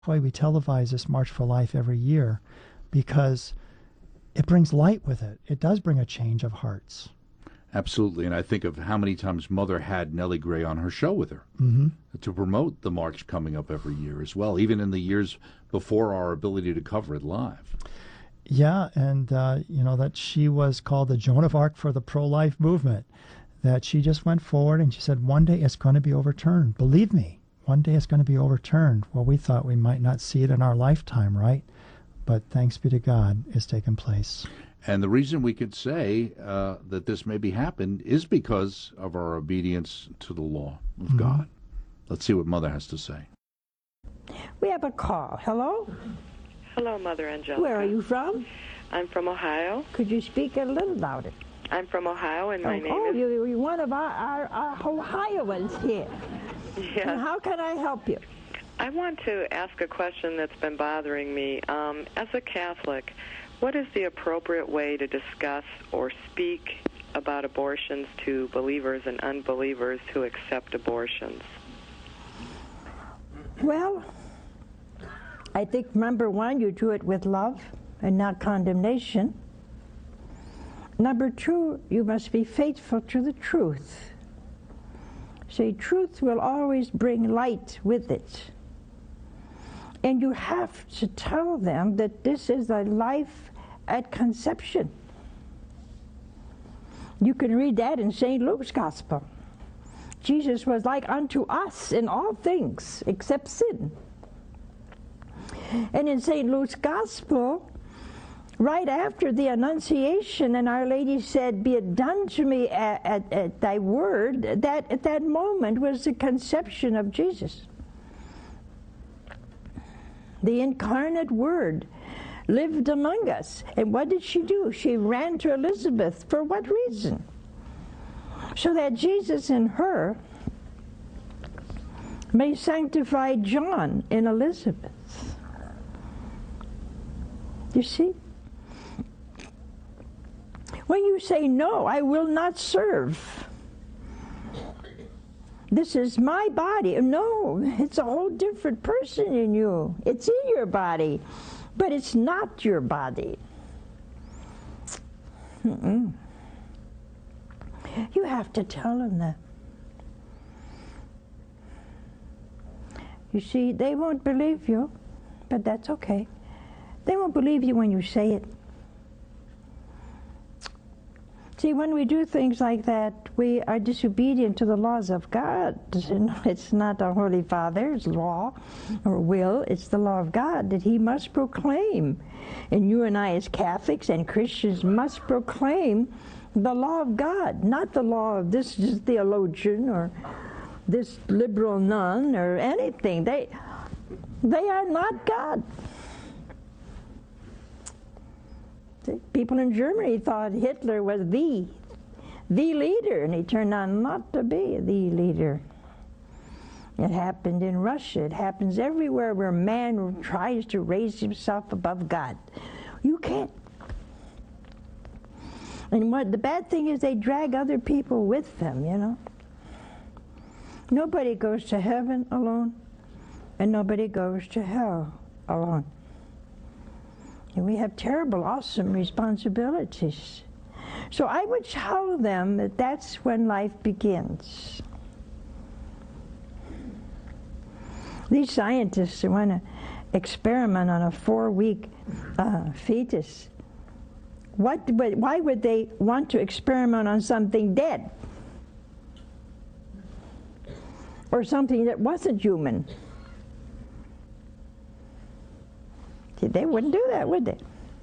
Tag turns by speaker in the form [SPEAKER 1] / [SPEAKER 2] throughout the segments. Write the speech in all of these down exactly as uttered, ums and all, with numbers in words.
[SPEAKER 1] why we televise this March for Life every year, because it brings light with it. It does bring a change of hearts.
[SPEAKER 2] Absolutely, and I think of how many times Mother had Nellie Gray on her show with her
[SPEAKER 1] mm-hmm.
[SPEAKER 2] to promote the march coming up every year as well, even in the years before our ability to cover it live.
[SPEAKER 1] Yeah, and uh, you know that she was called the Joan of Arc for the pro-life movement, that she just went forward and she said, one day it's going to be overturned. Believe me, one day it's going to be overturned. Well, we thought we might not see it in our lifetime, right? But thanks be to God, it's taken place.
[SPEAKER 2] And the reason we could say uh, that this maybe happened is because of our obedience to the law of mm-hmm. God. Let's see what Mother has to say.
[SPEAKER 3] We have a call. Hello?
[SPEAKER 4] Hello, Mother Angelica.
[SPEAKER 3] Where are you from?
[SPEAKER 4] I'm from Ohio.
[SPEAKER 3] Could you speak a little louder?
[SPEAKER 4] I'm from Ohio, and my
[SPEAKER 3] oh,
[SPEAKER 4] name
[SPEAKER 3] oh,
[SPEAKER 4] is...
[SPEAKER 3] Oh, you're, you're one of our, our, our Ohioans here.
[SPEAKER 4] Yes.
[SPEAKER 3] And how can I help you?
[SPEAKER 4] I want to ask a question that's been bothering me. Um, as a Catholic, what is the appropriate way to discuss or speak about abortions to believers and unbelievers who accept abortions?
[SPEAKER 3] Well, I think, number one, you do it with love and not condemnation. Number two, you must be faithful to the truth. See, truth will always bring light with it. And you have to tell them that this is a life at conception. You can read that in Saint Luke's Gospel. Jesus was like unto us in all things except sin. And in Saint Luke's Gospel, right after the Annunciation, and Our Lady said, "Be it done to me at, at, at thy word," that at that moment was the conception of Jesus. The incarnate Word lived among us. And what did she do? She ran to Elizabeth. For what reason? So that Jesus in her may sanctify John in Elizabeth. You see? When you say, "No, I will not serve. This is my body." No, it's a whole different person in you. It's in your body, but it's not your body. Mm-mm. You have to tell them that. You see, they won't believe you, but that's okay. They won't believe you when you say it. See, when we do things like that, we are disobedient to the laws of God. It's not the Holy Father's law or will. It's the law of God that He must proclaim. And you and I as Catholics and Christians must proclaim the law of God, not the law of this theologian or this liberal nun or anything. They, they are not God. People in Germany thought Hitler was the, the leader, and he turned out not to be the leader. It happened in Russia. It happens everywhere where man tries to raise himself above God. You can't. And what the bad thing is, they drag other people with them, you know. Nobody goes to heaven alone, and nobody goes to hell alone. And we have terrible, awesome responsibilities. So I would tell them that that's when life begins. These scientists who want to experiment on a four-week uh, fetus, what, why would they want to experiment on something dead? Or something that wasn't human? They wouldn't do that, would they?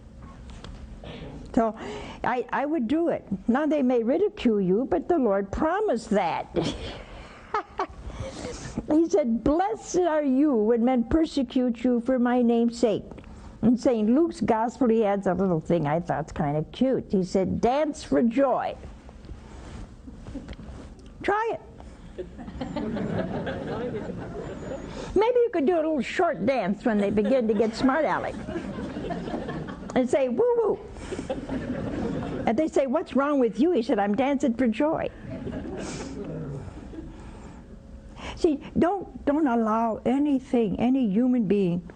[SPEAKER 3] So I, I would do it. Now they may ridicule you, but the Lord promised that. He said, "Blessed are you when men persecute you for my name's sake." In Saint Luke's Gospel, he adds a little thing I thought's kind of cute. He said, "Dance for joy." Try it. Maybe you could do a little short dance when they begin to get smart aleck and say, "Woo woo." And they say, "What's wrong with you?" He said, "I'm dancing for joy." See, don't don't allow anything, any human being